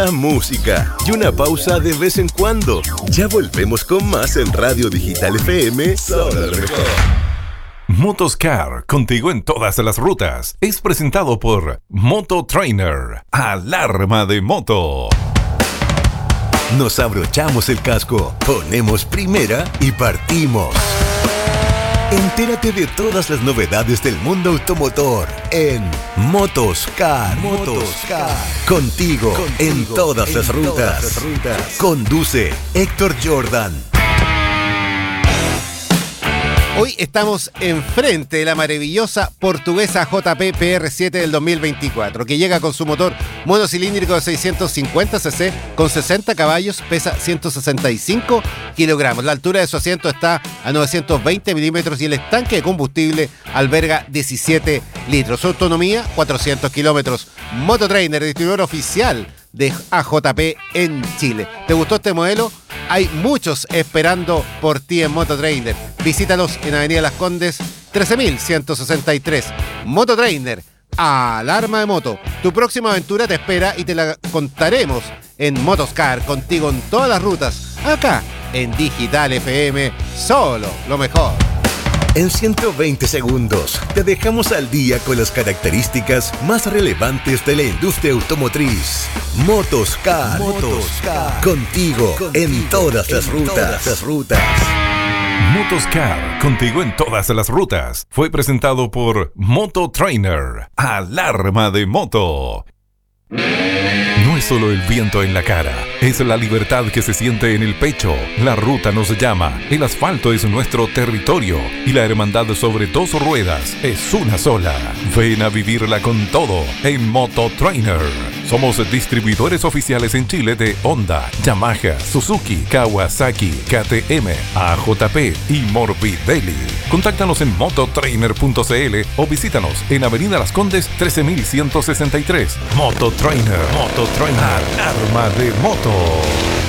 Mucha música y una pausa de vez en cuando. Ya volvemos con más en Radio Digital FM, solo lo mejor. Motoscar, contigo en todas las rutas. Es presentado por Moto Trainer, alarma de moto. Nos abrochamos el casco, ponemos primera y partimos. Entérate de todas las novedades del mundo automotor en Motoscar. Contigo en todas las rutas. Conduce Héctor Jordan. Hoy estamos enfrente de la maravillosa portuguesa JP PR7 del 2024, que llega con su motor monocilíndrico de 650 cc con 60 caballos, pesa 165 kilogramos. La altura de su asiento está a 920 milímetros y el estanque de combustible alberga 17 litros. Su autonomía, 400 kilómetros. Mototrainer, distribuidor oficial de AJP en Chile. ¿Te gustó este modelo? Hay muchos esperando por ti en Mototrainer. Visítalos en Avenida Las Condes 13.163. Mototrainer, alarma de moto. Tu próxima aventura te espera y te la contaremos en Motoscar, contigo en todas las rutas, acá en Digital FM, solo lo mejor. En 120 segundos te dejamos al día con las características más relevantes de la industria automotriz. Motoscar. Contigo en todas las rutas. Motoscar, contigo en todas las rutas. Fue presentado por Moto Trainer, alarma de moto. No es solo el viento en la cara, es la libertad que se siente en el pecho. La ruta nos llama, el asfalto es nuestro territorio y la hermandad sobre dos ruedas es una sola. Ven a vivirla con todo en Moto Trainer. Somos distribuidores oficiales en Chile de Honda, Yamaha, Suzuki, Kawasaki, KTM, AJP y Morbidelli. Contáctanos en mototrainer.cl o visítanos en Avenida Las Condes 13.163. Moto Trainer, alarma de moto.